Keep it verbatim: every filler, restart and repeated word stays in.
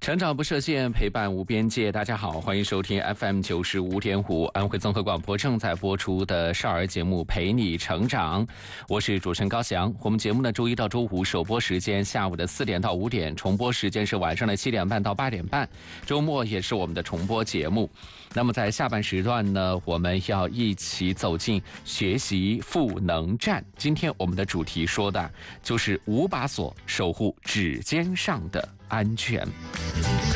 成长不设限，陪伴无边界。大家好，欢迎收听 F M 九十五点五安徽综合广播正在播出的少儿节目《陪你成长》，我是主持人高翔。我们节目呢，周一到周五首播时间下午的四点到五点，重播时间是晚上的七点半到八点半，周末也是我们的重播节目。那么在下半时段呢，我们要一起走进学习赋能站。今天我们的主题说的就是五把锁守护指尖上的安全。